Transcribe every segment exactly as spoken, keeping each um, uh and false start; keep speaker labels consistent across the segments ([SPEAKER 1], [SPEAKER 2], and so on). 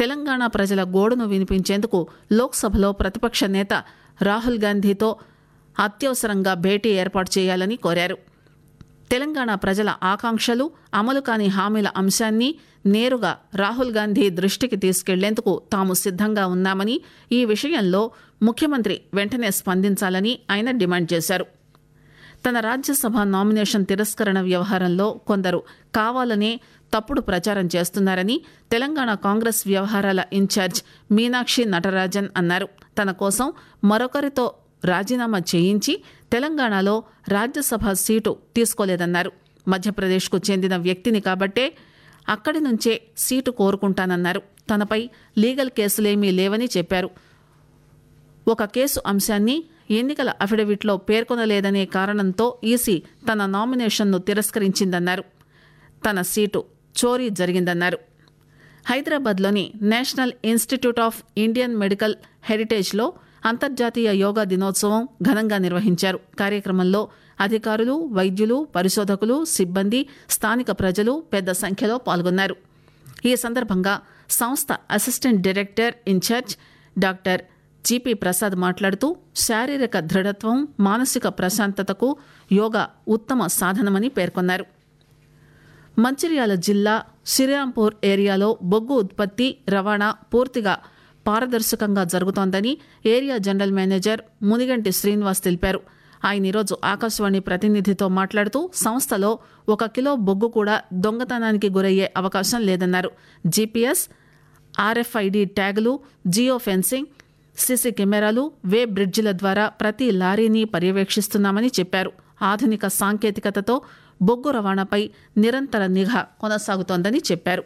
[SPEAKER 1] తెలంగాణ ప్రజల గోడును వినిపించేందుకు లోక్సభలో ప్రతిపక్ష నేత రాహుల్ గాంధీతో అత్యవసరంగా భేటీ ఏర్పాటు చేయాలని కోరారు. తెలంగాణ ప్రజల ఆకాంక్షలు, అమలు కాని హామీల అంశాన్ని నేరుగా రాహుల్ గాంధీ దృష్టికి తీసుకెళ్లేందుకు తాము సిద్ధంగా ఉన్నామని, ఈ విషయంలో ముఖ్యమంత్రి వెంటనే స్పందించాలని ఆయన డిమాండ్ చేశారు. తన రాజ్యసభ నామినేషన్ తిరస్కరణ వ్యవహారంలో కొందరు కావాలనే తప్పుడు ప్రచారం చేస్తున్నారని తెలంగాణ కాంగ్రెస్ వ్యవహారాల ఇన్ఛార్జ్ మీనాక్షి నటరాజన్ అన్నారు. తన కోసం మరొకరితో రాజీనామా చేయించి తెలంగాణలో రాజ్యసభ సీటు తీసుకోలేదన్నారు. మధ్యప్రదేశ్కు చెందిన వ్యక్తిని కాబట్టే అక్కడి నుంచే సీటు కోరుకుంటానన్నారు. తనపై లీగల్ కేసులేమీ లేవని చెప్పారు. ఒక కేసు అంశాన్ని ఎన్నికల అఫిడవిట్లో పేర్కొనలేదనే కారణంతో ఈసీ తన నామినేషన్ను తిరస్కరించిందన్నారు. తన సీటు చోరీ జరిగిందన్నారు. హైదరాబాద్లోని national institute of Indian medical హెరిటేజ్లో అంతర్జాతీయ యోగా దినోత్సవం ఘనంగా నిర్వహించారు. కార్యక్రమంలో అధికారులు, వైద్యులు, పరిశోధకులు, సిబ్బంది, స్థానిక ప్రజలు పెద్ద సంఖ్యలో పాల్గొన్నారు. ఈ సందర్భంగా సంస్థ assistant director incharge doctor GP Prasad మాట్లాడుతూ శారీరక దృఢత్వం, మానసిక ప్రశాంతతకు యోగా ఉత్తమ సాధనమని పేర్కొన్నారు. మంచిర్యాల జిల్లా శ్రీరాంపూర్ ఏరియాలో బొగ్గు ఉత్పత్తి, రవాణా పూర్తిగా పారదర్శకంగా జరుగుతోందని area general manager Muniganti Srinivas తెలిపారు. ఆయన ఈరోజు ఆకాశవాణి ప్రతినిధితో మాట్లాడుతూ సంస్థలో ఒక కిలో బొగ్గు కూడా దొంగతనానికి గురయ్యే అవకాశం లేదన్నారు. GPS, RFID ట్యాగులు, geo fencing, CC కెమెరాలు, వే బ్రిడ్జిల ద్వారా ప్రతి లారీని పర్యవేక్షిస్తున్నామని చెప్పారు. ఆధునిక సాంకేతికతతో బొగ్గు రవాణాపై నిరంతర నిఘా కొనసాగుతోందని చెప్పారు.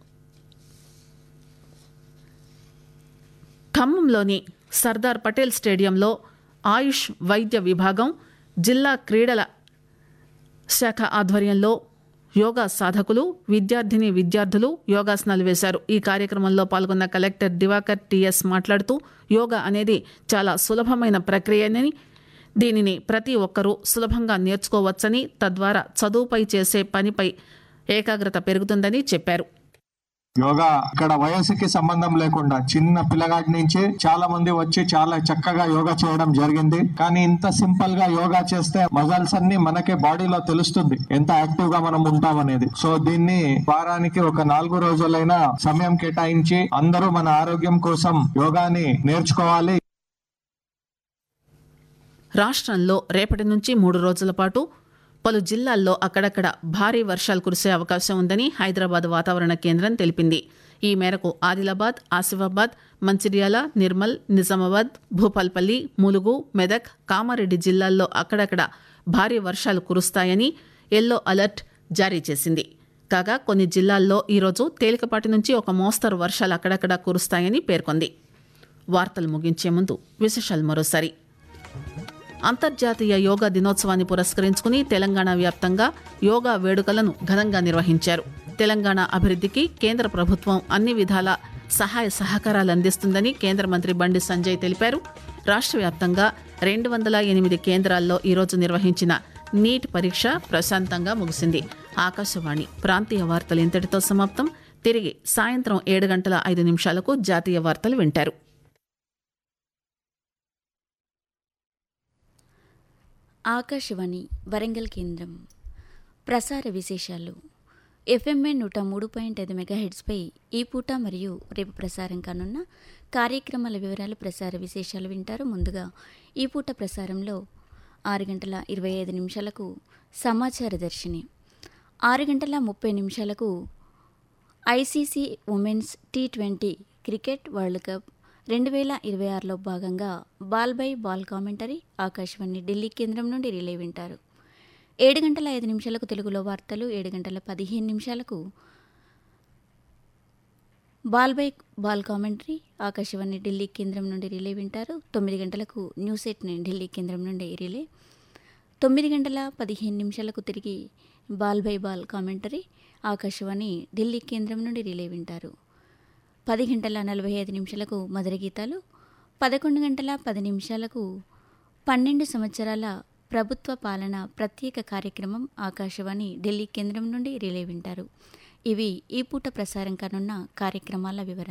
[SPEAKER 1] ఖమ్మంలోని సర్దార్ పటేల్ స్టేడియంలో ఆయుష్ వైద్య విభాగం, జిల్లా క్రీడల శాఖ ఆధ్వర్యంలో యోగా సాధకులు, విద్యార్థిని విద్యార్థులు యోగాసనాలు వేశారు. ఈ కార్యక్రమంలో పాల్గొన్న కలెక్టర్ దివాకర్ టిఎస్ మాట్లాడుతూ యోగా అనేది చాలా సులభమైన ప్రక్రియని, దీనిని ప్రతి ఒక్కరూ సులభంగా నేర్చుకోవచ్చని, తద్వారా చదువుపై చేసే పనిపై ఏకాగ్రత పెరుగుతుందని చెప్పారు.
[SPEAKER 2] యోగా ఇక్కడ వయసుకి సంబంధం లేకుండా చిన్న పిల్లగాడి నుంచి చాలా మంది వచ్చి చాలా చక్కగా యోగా చేయడం జరిగింది. కానీ ఇంత సింపుల్ గా యోగా చేస్తే మజల్స్ అన్ని మనకే బాడీలో తెలుస్తుంది ఎంత యాక్టివ్ గా మనం ఉంటాం అనేది. సో దీన్ని వారానికి ఒక నాలుగు రోజులైనా సమయం కేటాయించి అందరూ మన ఆరోగ్యం కోసం యోగాని నేర్చుకోవాలి.
[SPEAKER 1] రాష్ట్రంలో రేపటి నుంచి మూడు రోజుల పాటు పలు జిల్లాల్లో అక్కడక్కడ భారీ వర్షాలు కురిసే అవకాశం ఉందని హైదరాబాద్ వాతావరణ కేంద్రం తెలిపింది. ఈ మేరకు ఆదిలాబాద్, ఆసిఫాబాద్, మంచిర్యాల, నిర్మల్, నిజామాబాద్, భూపాల్పల్లి, ములుగు, మెదక్, కామారెడ్డి జిల్లాల్లో అక్కడక్కడ భారీ వర్షాలు కురుస్తాయని ఎల్లో అలర్ట్ జారీ చేసింది. కాగా కొన్ని జిల్లాల్లో ఈరోజు తేలికపాటి నుంచి ఒక మోస్తరు వర్షాలు అక్కడక్కడ కురుస్తాయని పేర్కొంది. వార్తలు ముగించే ముందు విశేషాలు మరోసారి. అంతర్జాతీయ యోగా దినోత్సవాన్ని పురస్కరించుకుని తెలంగాణ వ్యాప్తంగా యోగా వేడుకలను ఘనంగా నిర్వహించారు. తెలంగాణ అభివృద్ధికి కేంద్ర ప్రభుత్వం అన్ని విధాల సహాయ సహకారాలు అందిస్తుందని కేంద్ర మంత్రి బండి సంజయ్ తెలిపారు. రాష్ట్ర వ్యాప్తంగా రెండు వందల ఎనిమిది కేంద్రాల్లో ఈరోజు నిర్వహించిన నీట్ పరీక్ష ప్రశాంతంగా ముగిసింది. ఆకాశవాణి ప్రాంతీయ వార్తలు ఇంతటితో సమాప్తం. తిరిగి సాయంత్రం ఏడు గంటల ఐదు నిమిషాలకు జాతీయ వార్తలు వింటారు.
[SPEAKER 3] ఆకాశవాణి వరంగల్ కేంద్రం ప్రసార విశేషాలు. ఎఫ్ఎంఏ నూట మూడు పాయింట్ ఐదు మెగాహెడ్స్పై ఈ పూట మరియు రేపు ప్రసారం కానున్న కార్యక్రమాల వివరాలు, ప్రసార విశేషాలు వింటారు. ముందుగా ఈ పూట ప్రసారంలో ఆరు గంటల ఇరవై ఐదు నిమిషాలకు సమాచార దర్శిని, ఆరు గంటల ముప్పై నిమిషాలకు ICC women's T twenty cricket world cup రెండు వేల ఇరవై ఆరులో భాగంగా ball by ball commentary Akashvani Delhi కేంద్రం నుండి రిలే వింటారు. ఏడు గంటల ఐదు నిమిషాలకు తెలుగులో వార్తలు, ఏడు గంటల పదిహేను నిమిషాలకు ball by ball commentary Akashvani Delhi కేంద్రం నుండి రిలే వింటారు. తొమ్మిది గంటలకు న్యూస్ ఎయిట్ ఢిల్లీ కేంద్రం నుండి రిలే, తొమ్మిది గంటల పదిహేను నిమిషాలకు తిరిగి ball by ball commentary Akashvani Delhi కేంద్రం నుండి రిలే వింటారు. పది గంటల నలభై ఐదు నిమిషాలకు మధుర గీతాలు, పదకొండు గంటల పది నిమిషాలకు పన్నెండు సంవత్సరాల ప్రభుత్వ పాలన ప్రత్యేక కార్యక్రమం ఆకాశవాణి ఢిల్లీ కేంద్రం నుండి రిలే వింటారు. ఇవి ఈ పూట ప్రసారం కానున్న కార్యక్రమాల వివరాలు.